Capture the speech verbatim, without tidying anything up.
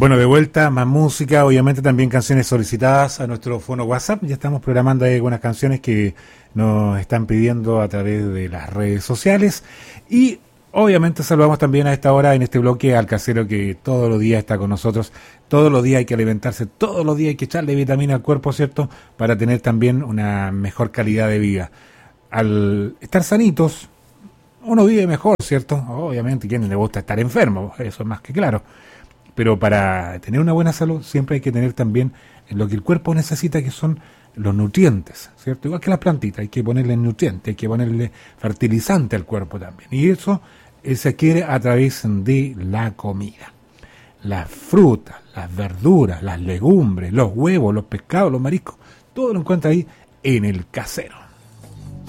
Bueno, de vuelta, más música, obviamente también canciones solicitadas a nuestro fono WhatsApp. Ya estamos programando ahí algunas canciones que nos están pidiendo a través de las redes sociales. Y obviamente saludamos también a esta hora en este bloque al casero que todos los días está con nosotros. Todos los días hay que alimentarse, todos los días hay que echarle vitamina al cuerpo, ¿cierto? Para tener también una mejor calidad de vida. Al estar sanitos, uno vive mejor, ¿cierto? Obviamente, ¿quién le gusta estar enfermo? Eso es más que claro. Pero para tener una buena salud siempre hay que tener también lo que el cuerpo necesita, que son los nutrientes, ¿cierto? Igual que las plantitas, hay que ponerle nutrientes, hay que ponerle fertilizante al cuerpo también. Y eso eh, se adquiere a través de la comida. Las frutas, las verduras, las legumbres, los huevos, los pescados, los mariscos, todo lo encuentra ahí en el casero.